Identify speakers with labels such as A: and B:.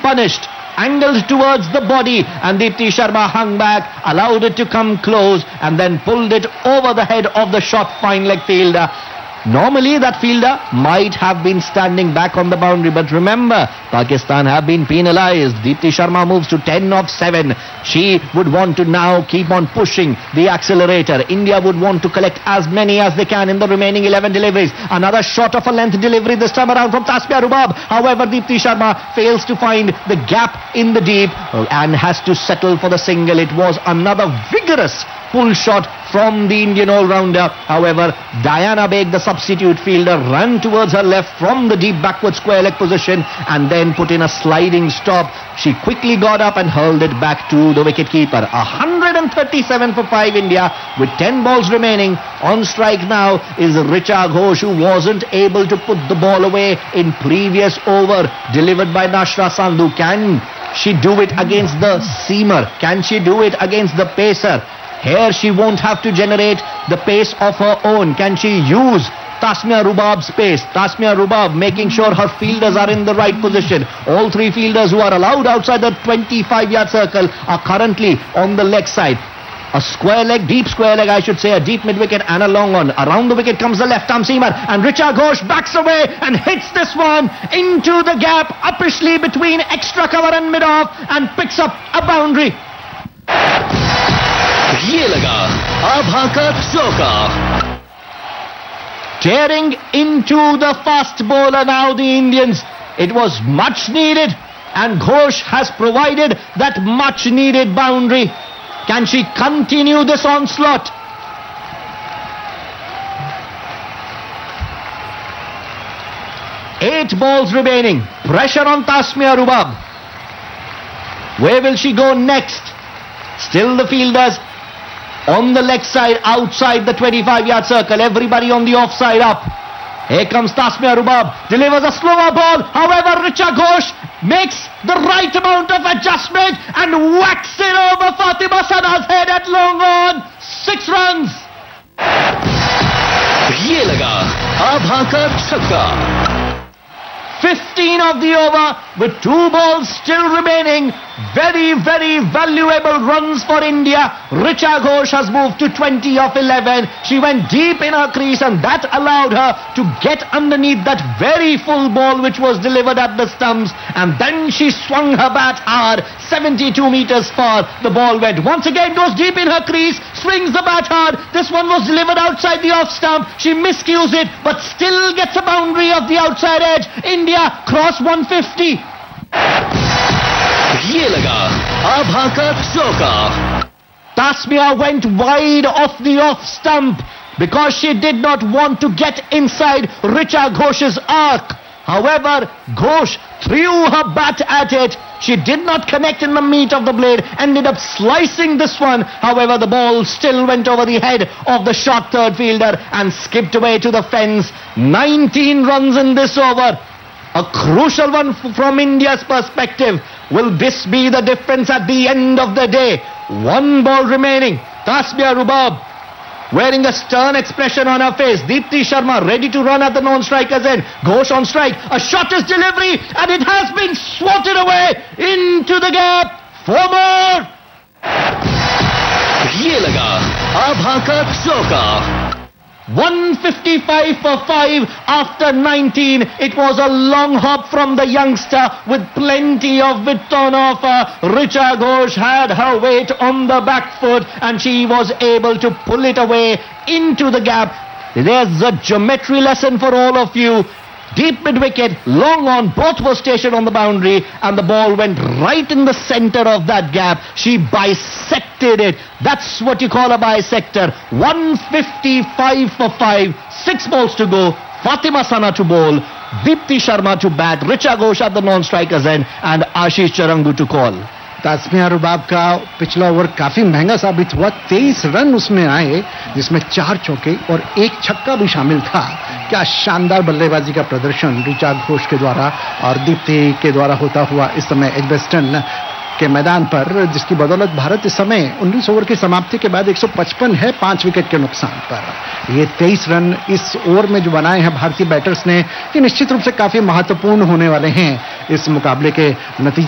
A: punished. Angled towards the body, and Deepti Sharma hung back, allowed it to come close, and then pulled it over the head of the short fine leg fielder. Normally that fielder might have been standing back on the boundary, but remember, Pakistan have been penalized. Deepti Sharma moves to 10 of 7. She would want to now keep on pushing the accelerator. India would want to collect as many as they can in the remaining 11 deliveries. Another short of a length delivery this time around from Tasmia Rubab. However, Deepti Sharma fails to find the gap in the deep and has to settle for the single. It was another vigorous pull shot from the Indian all-rounder. However, Diana Baig, the substitute fielder, ran towards her left from the deep backward square leg position and then put in a sliding stop. She quickly got up and hurled it back to the wicket-keeper. 137 for 5 India with 10 balls remaining. On strike now is Richa Ghosh, who wasn't able to put the ball away in previous over delivered by Nashra Sandhu. Can she do it against the seamer? Can she do it against the pacer? Here she won't have to generate the pace of her own. Can she use Tasmia Rubab's pace? Tasmia Rubab making sure her fielders are in the right position. All three fielders who are allowed outside the 25-yard circle are currently on the leg side. A square leg, deep square leg I should say, a deep mid-wicket and a long one. Around the wicket comes the left-arm seamer, and Richa Ghosh backs away and hits this one into the gap uppishly between extra cover and mid-off and picks up a boundary.
B: ये लगा आभा का चौका.
A: Tearing into the fast bowler now, the Indians. It was much needed, and Ghosh has provided that much needed boundary. Can she continue this onslaught? Eight balls remaining. Pressure on Tasmia Rubab. Where will she go next? Still the fielders on the leg side, outside the 25-yard circle. Everybody on the offside up. Here comes Tasmia Rubab. Delivers a slower ball. However, Richa Ghosh makes the right amount of adjustment and whacks it over Fatima Sana's head at long on. 6 runs.
B: ये लगा आभा का छक्का.
A: 15 of the over with 2 balls still remaining. Very, very valuable runs for India. Richa Ghosh has moved to 20 of 11. She went deep in her crease, and that allowed her to get underneath that very full ball which was delivered at the stumps, and then she swung her bat hard. 72 meters far the ball went. Once again goes deep in her crease, swings the bat hard. This one was delivered outside the off stump. She miscues it, but still gets a boundary of the outside edge. India cross 150.
B: ये लगा आभा का चौका.
A: Tasmia went wide off the off stump because she did not want to get inside Richa Ghosh's arc. However, Ghosh threw her bat at it. She did not connect in the meat of the blade, ended up slicing this one. However, the ball still went over the head of the short third fielder and skipped away to the fence. 19 runs in this over. A crucial one from India's perspective. Will this be the difference at the end of the day? 1 ball remaining. Tasmia Rubab wearing a stern expression on her face. Deepti Sharma ready to run at the non-striker's end. Ghosh on strike. A shot is delivery, and it has been swatted away into the gap. 4 more.
B: ये लगा आभा का चौका.
A: 155 for 5 after 19. It was a long hop from the youngster with plenty of width on offer. Richa Ghosh had her weight on the back foot, and she was able to pull it away into the gap. There's a geometry lesson for all of you. Deep mid-wicket, long on, both were stationed on the boundary, and the ball went right in the center of that gap. She bisected it. That's what you call a bisector. 155 for 5, 6 balls to go. Fatima Sana to bowl, Deepti Sharma to bat, Richa Ghosh at the non-strikers end, and Ashish Charangu to call.
C: तास्मिया रुबाब का पिछला over काफी महंगा साबित हुआ. 23 run उसमें आए, जिसमें 4 चौके और 1 छक्का भी शामिल था. क्या शानदार बल्लेबाजी का प्रदर्शन रिचा घोष के द्वारा और दीप्ति के द्वारा होता हुआ इस समय एजबेस्टन के मैदान पर, जिसकी बदौलत भारत इस समय 19 ओवर की समाप्ति के बाद 155 है 5 विकेट के नुकसान पर. ये 23 रन इस ओवर में जो बनाए हैं भारतीय बैटर्स ने, ये निश्चित रूप से काफी महत्वपूर्ण होने वाले हैं इस मुकाबले के नतीजे